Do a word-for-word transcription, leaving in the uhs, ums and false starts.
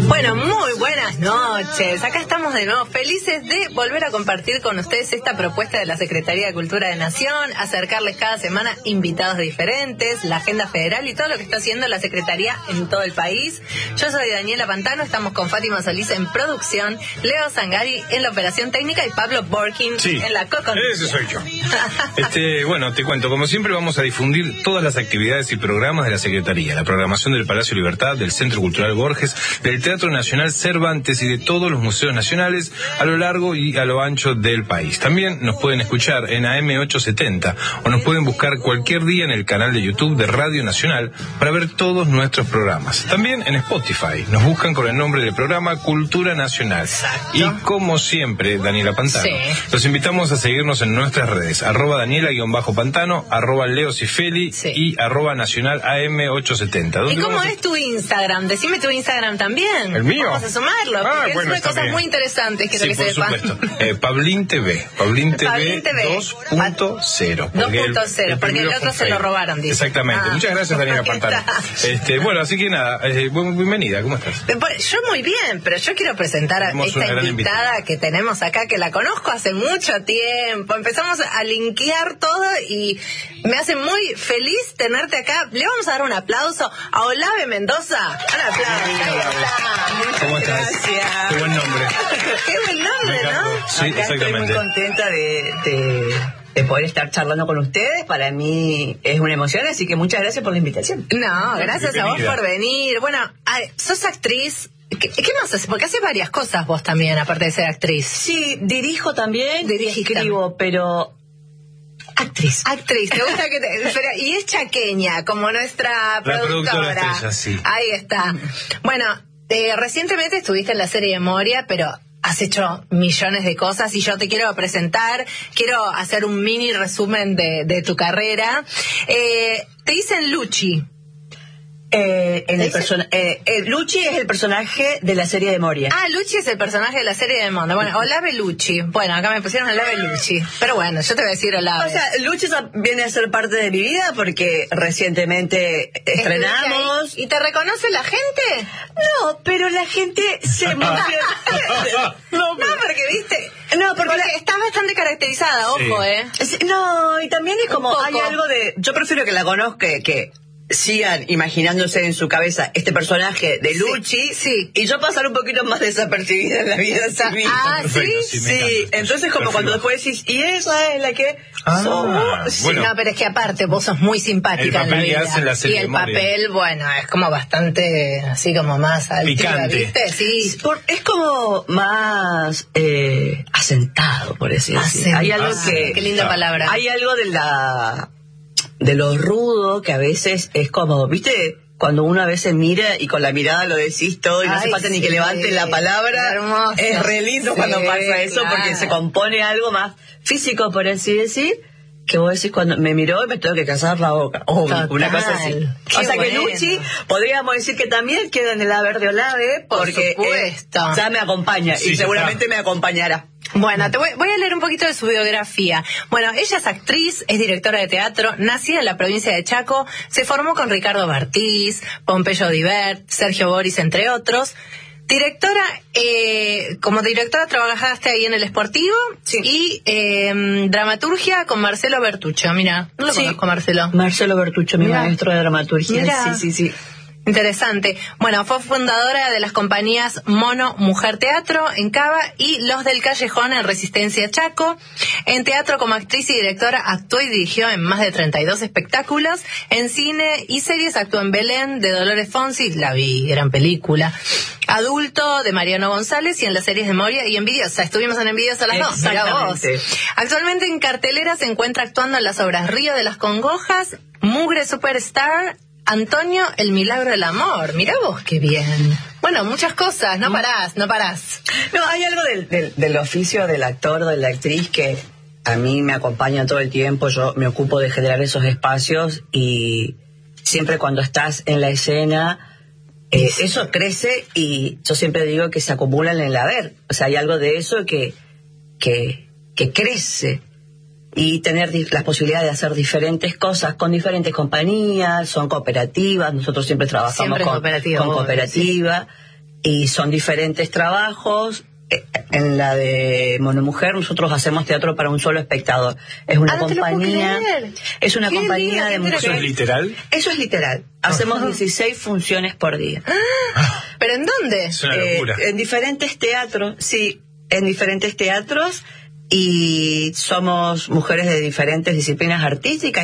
Bueno, muy buenas noches. Acá estamos de nuevo felices de volver a compartir con ustedes esta propuesta de la Secretaría de Cultura de Nación, acercarles cada semana invitados diferentes, la agenda federal y todo lo que está haciendo la Secretaría en todo el país. Yo soy Daniela Pantano, estamos con Fátima Solís en producción, Leo Zangari en la operación técnica y Pablo Borkin sí, en la co-conducción. Ese soy yo. este, bueno, te cuento, como siempre vamos a difundir todas las actividades y programas de la Secretaría, la programación del Palacio Libertad, del Centro Cultural Borges, del Teatro Nacional Cervantes y de todos los museos nacionales a lo largo y a lo ancho del país. También nos pueden escuchar en A M ochocientos setenta o nos pueden buscar cualquier día en el canal de YouTube de Radio Nacional para ver todos nuestros programas. También en Spotify nos buscan con el nombre del programa Cultura Nacional. Exacto. Y como siempre, Daniela Pantano, sí. los invitamos a seguirnos en nuestras redes, arroba Daniela-Pantano, arroba Leo Cifeli sí. y arroba Nacional A M ochocientos setenta. ¿Y cómo a... es tu Instagram? Decime tu Instagram también. ¿El mío? Vamos a sumarlo, ah, porque bueno, sube cosas bien. muy interesantes, quiero sí, que por sepan. Supuesto. Eh, Pablín T V, Pablín T V dos punto cero. dos punto cero, porque el otro se lo robaron, dice. Exactamente. Ah. Muchas gracias, Daniela Pantano. Este, bueno, así que nada, eh, bienvenida, ¿cómo estás? Yo muy bien, pero yo quiero presentar a tenemos esta invitada, invitada que tenemos acá, que la conozco hace mucho tiempo. Empezamos a linkear todo y me hace muy feliz tenerte acá. Le vamos a dar un aplauso a Olave Mendoza. Un aplauso. ¿Cómo estás? Gracias. Qué buen nombre. Qué buen nombre, ¿no? Sí, Acá exactamente. estoy muy contenta de, de, de poder estar charlando con ustedes. Para mí es una emoción, así que muchas gracias por la invitación. No, gracias a vos Bienvenida. por venir. Bueno, ay, sos actriz. ¿Qué, ¿Qué más haces? Porque haces varias cosas vos también, aparte de ser actriz. Sí, dirijo también, Dirigís y escribo, pero actriz. Actriz, te gusta que te... pero- y es chaqueña, como nuestra La productora productora. estrella, sí. Ahí está. Bueno, eh, recientemente estuviste en la serie de Moria, pero has hecho millones de cosas y yo te quiero presentar, quiero hacer un mini resumen de, de tu carrera. Eh, te dicen Luchi. Eh, en el ¿Dice? persona, eh, eh, Luchi es el personaje de la serie de Moria. Ah, Luchi es el personaje de la serie de Mondo. Bueno, Olave Luchi. Bueno, acá me pusieron Olave Luchi. Pero bueno, yo te voy a decir Olave. O sea, Luchi sa- viene a ser parte de mi vida porque recientemente estrenamos. ¿Y te reconoce la gente? No, pero la gente se emociona. No, porque viste. No, porque Porque la- está bastante caracterizada, ojo, Sí. ¿eh? Sí, no, y también es Un como, poco. hay algo de... Yo prefiero que la conozca, que, que sigan imaginándose en su cabeza este personaje de Sí, Luchi, sí. y yo pasar un poquito más desapercibida en la vida civil. Ah, Perfecto, ¿sí? sí, me Sí, encanta. entonces como Perfecto. cuando después decís, y esa es la que Ah, somos. Sí, bueno. No, pero es que aparte vos sos muy simpática El en la papel que vida. hace en la serie y el de Moria. papel, bueno, es como bastante, así como más altiva, Picante. ¿viste? Sí. Por- es como más eh, asentado, por decir así. Hay algo Ah, que... Qué linda Ah. palabra. Hay algo de la de lo rudo que a veces es como, ¿viste? Cuando uno a veces mira y con la mirada lo decís todo y no hace Ay, falta ni sí. que levante la palabra. Hermoso. Es re lindo Sí, cuando pasa eso claro. porque se compone algo más físico, por así decir, que vos decís cuando me miró y me tengo que callar la boca. O Total. una cosa así. Qué O sea que bueno. Luchi podríamos decir que también queda en el haber de Olave Por porque eh, supuesto. ya me acompaña Sí, y ya seguramente está. me acompañará. Bueno, te voy, voy a leer un poquito de su biografía. Bueno, ella es actriz, es directora de teatro, nacida en la provincia de Chaco, se formó con Ricardo Bartiz, Pompeyo Divert, Sergio Boris, entre otros. Directora, eh, como directora trabajaste ahí en el Sportivo Sí. y eh, dramaturgia con Marcelo Bertuccio. Mira, no lo Sí. conozco, Marcelo. Marcelo Bertuccio, mi Mirá. maestro de dramaturgia. Mirá. Sí, sí, sí. Interesante. Bueno, fue fundadora de las compañías Mono Mujer Teatro en Cava y Los del Callejón en Resistencia Chaco. En teatro como actriz y directora actuó y dirigió en más de treinta y dos espectáculos. En cine y series actuó en Belén de Dolores Fonsi, la vi, gran película. Adulto de Mariano González y en las series de Moria y Envidiosa. Estuvimos en Envidiosa las dos. Mirá vos. Exactamente. Actualmente en cartelera se encuentra actuando en las obras Río de las Congojas, Mugre Superstar, Antonio, El Milagro del Amor. Mirá vos qué bien. Bueno, muchas cosas, no parás, no parás. No, hay algo del, del, del oficio del actor o de la actriz que a mí me acompaña todo el tiempo. Yo me ocupo de generar esos espacios y siempre cuando estás en la escena, eh, eso crece y yo siempre digo que se acumulan en el haber. O sea, hay algo de eso que, que, que crece. Y tener dif- las posibilidades de hacer diferentes cosas con diferentes compañías, son cooperativas, nosotros siempre trabajamos Siempre con cooperativa, con obvio, cooperativa. y son diferentes trabajos. En la de Monomujer nosotros hacemos teatro para un solo espectador. Es una ah, no compañía, es una Qué compañía lindo, de mujeres. ¿Eso es literal? Eso es literal. Hacemos Ajá. dieciséis funciones por día. ¿Pero en dónde? Es una locura. Eh, en diferentes teatros, sí, en diferentes teatros, y somos mujeres de diferentes disciplinas artísticas